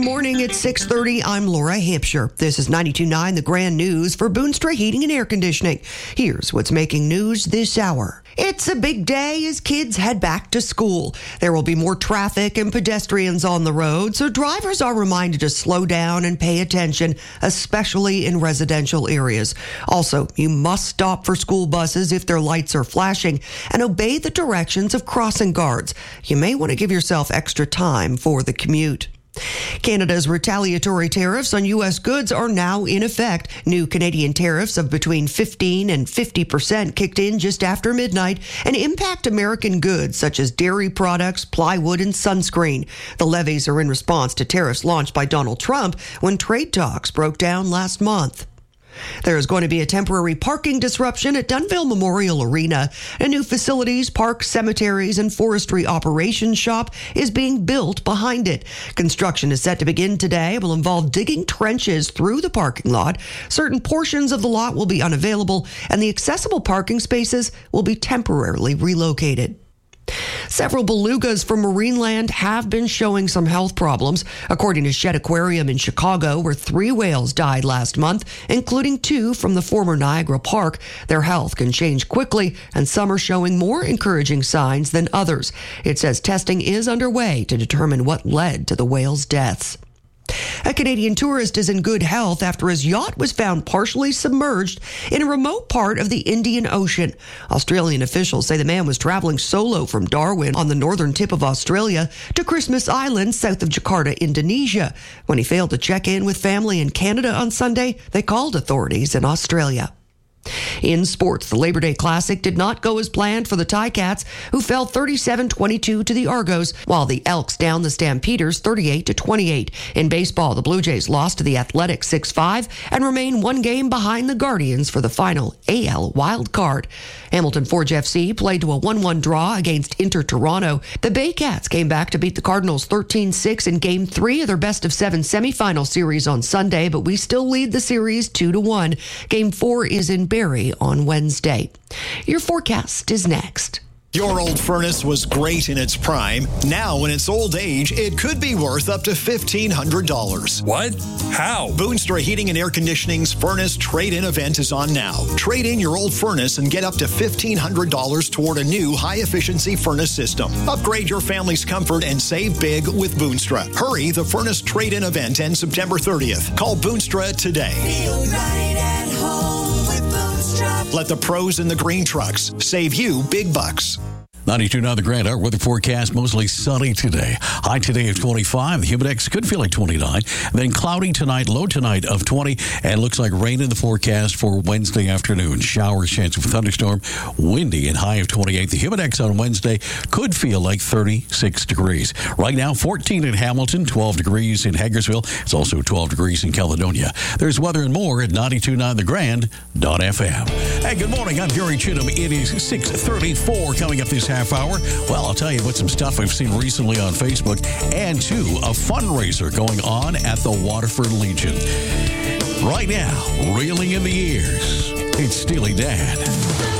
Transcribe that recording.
morning. It's 6:30. I'm Laura Hampshire. This is 92.9 The Grand News for Boonstra Heating and Air Conditioning. Here's what's making news this hour. It's a big day as kids head back to school. There will be more traffic and pedestrians on the road, so drivers are reminded to slow down and pay attention, especially in residential areas. Also, you must stop for school buses if their lights are flashing and obey the directions of crossing guards. You may want to give yourself extra time for the commute. Canada's retaliatory tariffs on U.S. goods are now in effect. New Canadian tariffs of between 15 and 50% kicked in just after midnight and impact American goods such as dairy products, plywood, and sunscreen. The levies are in response to tariffs launched by Donald Trump when trade talks broke down last month. There is going to be a temporary parking disruption at Dunville Memorial Arena. A new facilities, parks, cemeteries, and forestry operations shop is being built behind it. Construction is set to begin today. It will involve digging trenches through the parking lot. Certain portions of the lot will be unavailable, and the accessible parking spaces will be temporarily relocated. Several belugas from Marineland have been showing some health problems. According to Shedd Aquarium in Chicago, where 3 whales died last month, including 2 from the former Niagara Park, their health can change quickly, and some are showing more encouraging signs than others. It says testing is underway to determine what led to the whales' deaths. A Canadian tourist is in good health after his yacht was found partially submerged in a remote part of the Indian Ocean. Australian officials say the man was traveling solo from Darwin on the northern tip of Australia to Christmas Island south of Jakarta, Indonesia. When he failed to check in with family in Canada on Sunday, they called authorities in Australia. In sports, the Labor Day Classic did not go as planned for the Ticats, who fell 37-22 to the Argos, while the Elks downed the Stampeders 38-28. In baseball, the Blue Jays lost to the Athletics 6-5 and remain 1 game behind the Guardians for the final AL wild card. Hamilton Forge FC played to a 1-1 draw against Inter Toronto. The Baycats came back to beat the Cardinals 13-6 in Game 3 of their best-of-7 semifinal series on Sunday, but we still lead the series 2-1. Game 4 is in Barrie on Wednesday. Your forecast is next. Your old furnace was great in its prime. Now, in its old age, it could be worth up to $1,500. What? How? Boonstra Heating and Air Conditioning's Furnace Trade-In event is on now. Trade in your old furnace and get up to $1,500 toward a new high-efficiency furnace system. Upgrade your family's comfort and save big with Boonstra. Hurry, the Furnace Trade-In event ends September 30th. Call Boonstra today. Feel right at home with Boonstra. Let the pros in the green trucks save you big bucks. 92.9 The Grand, our weather forecast, mostly sunny today. High today of 25. The humidex could feel like 29. Then cloudy tonight, low tonight of 20. And looks like rain in the forecast for Wednesday afternoon. Showers, chance of a thunderstorm, windy and high of 28. The humidex on Wednesday could feel like 36 degrees. Right now, 14 in Hamilton, 12 degrees in Hagersville. It's also 12 degrees in Caledonia. There's weather and more at 92.9thegrand.fm. Hey, good morning. I'm Gary Chittum. It is 6:34 coming up this half hour. Well, I'll tell you about some stuff I've seen recently on Facebook and, too, a fundraiser going on at the Waterford Legion. Right now, reeling in the years, it's Steely Dan.